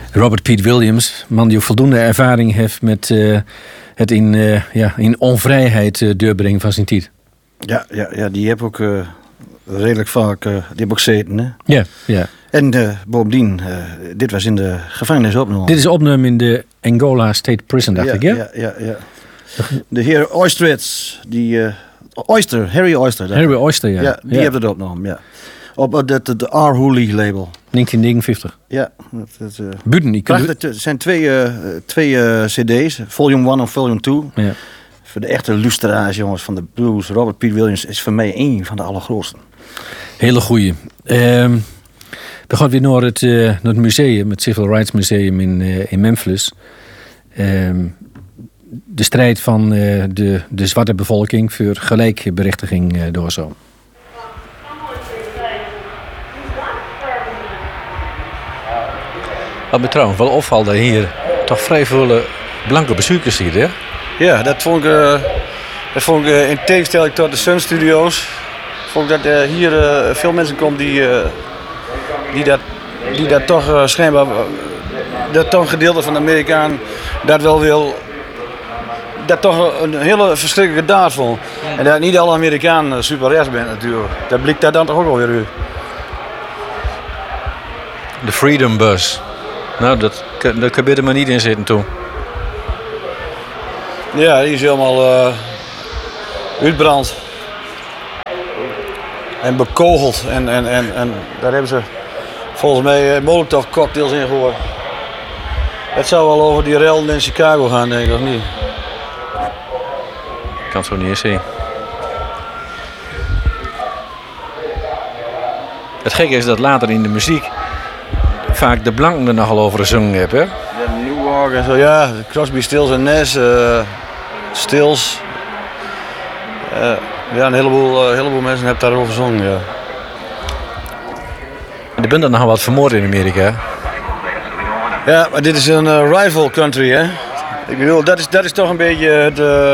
Robert Pete Williams, man die ook voldoende ervaring heeft met het in onvrijheid deurbrengen van zijn tijd. Ja, die heb ook redelijk vaak die heb ook gezeten. Hè? Ja. En bovendien, dit was in de gevangenis opgenomen. Dit is opgenomen in de Angola State Prison, dacht ik, ja? Ja. De heer Oystritz, Harry Oyster. Harry Oyster, ja. Ja, die heeft het opgenomen, ja. Op de R. Hooley label. 1959. Ja. Buiten, het zijn twee cd's, volume 1 en volume 2. Ja. Voor de echte luisteraars, jongens, van de blues. Robert Pete Williams is voor mij één van de allergrootste. Hele goeie. We gaan weer naar het museum, het Civil Rights Museum in Memphis. De strijd van de zwarte bevolking voor gelijkberechtiging door zo. Wat me trouwens wel opvalt dat hier toch vrij veel blanke bezoekers ziet, hè? Ja, dat vond ik in tegenstelling tot de Sun Studios. Vond ik dat hier veel mensen komen die dat toch schijnbaar dat toch een gedeelte van de Amerikaan dat wel wil. Dat toch een hele verschrikkelijke daad vond. En dat niet alle Amerikanen super rechts bent natuurlijk. Dat blijkt daar dan toch ook alweer uit. De Freedom Bus. Nou, dat kan er maar niet in zitten toen. Ja, die is helemaal uitbrand. En bekogeld. En daar hebben ze volgens mij Molotov cocktails in gegooid. Het zou wel over die rellen in Chicago gaan, denk ik, of niet? Ik kan het zo niet eens zien. Het gekke is dat later in de muziek vaak de blanken er nogal over gezongen hebben. Ja, Newark en zo, ja. Crosby, Stills en Nash, Stills. Ja, een heleboel mensen hebben daarover gezongen, ja. Er bent er nogal wat vermoord in Amerika. Ja, maar dit is een rival country, hè. Ik bedoel, dat is toch een beetje het...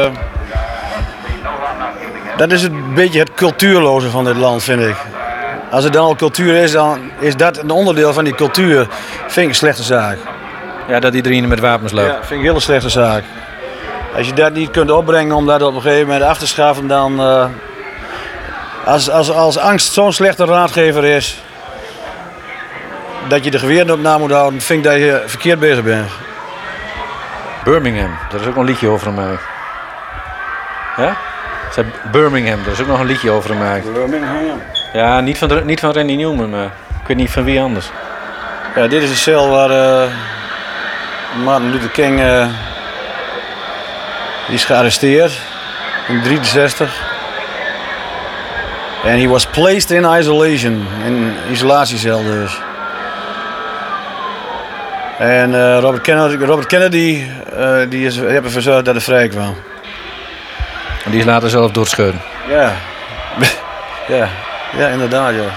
dat is een beetje het cultuurloze van dit land, vind ik. Als het dan al cultuur is, dan is dat een onderdeel van die cultuur. Vind ik een slechte zaak. Ja, dat iedereen met wapens loopt. Ja, vind ik een hele slechte zaak. Als je dat niet kunt opbrengen om dat op een gegeven moment af te schaffen, dan... Als angst zo'n slechte raadgever is... dat je de geweren op na moet houden, vind ik dat je verkeerd bezig bent. Birmingham, daar is ook een liedje over gemaakt. Ja? Birmingham, daar is ook nog een liedje over gemaakt. Birmingham? Ja, niet van Randy Newman, maar ik weet niet van wie anders. Ja, dit is de cel waar Martin Luther King die is gearresteerd in 1963. En he was placed in isolation, in isolatiecel dus. En Robert Kennedy die heeft ervoor gezorgd dat hij vrij kwam. En die is later zelf doodgeschoten. Ja. Ja, inderdaad, ja.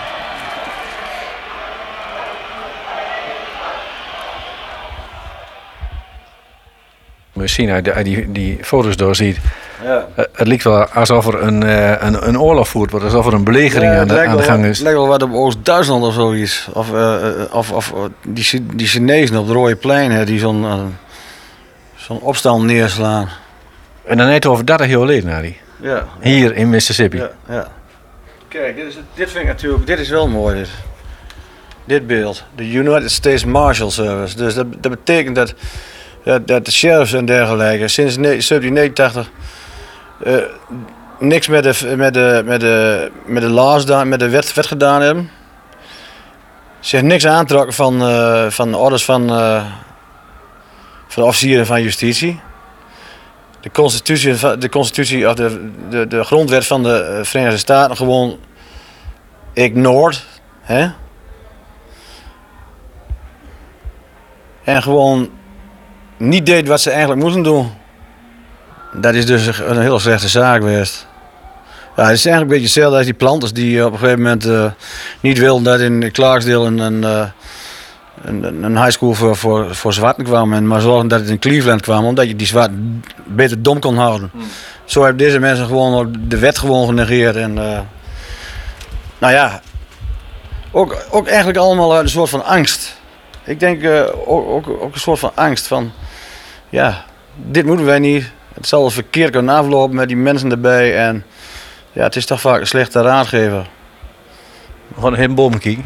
Misschien als je die foto's doorziet. Ja. Het lijkt wel alsof er een oorlog voert wordt, alsof er een belegering aan de gang is. Het lijkt wel wat op Oost-Duitsland of zoiets. Of die Chinezen op het Rode Plein hè, die zo'n opstand neerslaan. En dan net over 30 jaar geleden, Harry. Ja. Hier in Mississippi. Ja. Kijk, dit vind ik natuurlijk, dit is wel mooi. Dit beeld. De United States Marshal Service. Dus dat betekent dat de sheriffs en dergelijke sinds 1789 niks met de laws, met de wet gedaan hebben. Zich niks aantrokken van orders van de officieren van justitie. De constitutie of de grondwet van de Verenigde Staten gewoon ignored. Hè? En gewoon niet deed wat ze eigenlijk moesten doen. Dat is dus een hele slechte zaak geweest. Ja, het is eigenlijk een beetje hetzelfde als die planters die op een gegeven moment niet wilden dat in Clarksdale een high school voor zwarten kwam. Maar zorgden dat het in Cleveland kwam, omdat je die zwarten beter dom kon houden. Zo hebben deze mensen gewoon de wet gewoon genegeerd. En nou ja, ook eigenlijk allemaal uit een soort van angst. Ik denk ook een soort van angst van, ja, dit moeten wij niet. Het zal verkeerd kunnen aflopen met die mensen erbij en ja, het is toch vaak een slechte raadgever. We gaan hem boven kijken.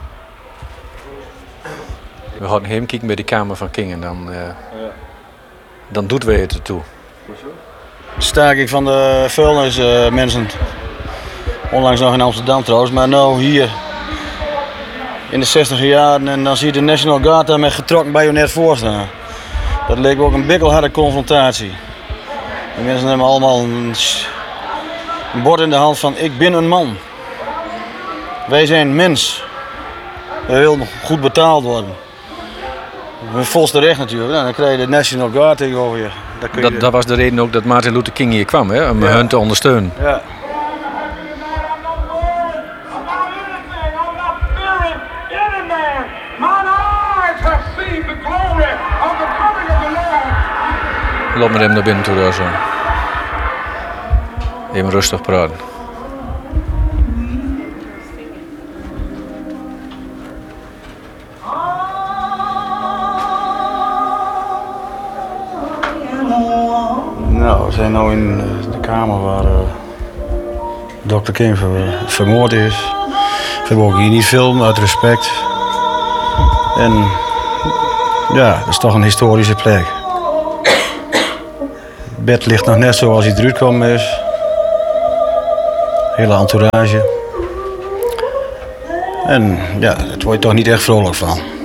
We gaan hem kijken bij de Kamer van King en dan doet wij het ertoe. Staking van de vuilnismensen. Onlangs nog in Amsterdam trouwens, maar nou hier in de 60 jaren en dan zie je de National Guard daar met getrokken bajonet voor staan. Dat leek me ook een bikkelharde confrontatie. Die mensen hebben allemaal een bord in de hand van ik ben een man. Wij zijn mens. Wij willen goed betaald worden. Met volste recht natuurlijk. Nou, dan krijg je de National Guard tegenover je. Dat was de reden ook dat Martin Luther King hier kwam, hè? Om hun te ondersteunen. Ja. Loop met hem naar binnen toe daar zo. Even rustig praten. Nou, we zijn nu in de kamer waar Dr. King vermoord is. We hebben ook hier niet filmen uit respect. En ja, dat is toch een historische plek. Het bed ligt nog net zoals hij eruit kwam is. Hele entourage. En ja, daar word je toch niet echt vrolijk van.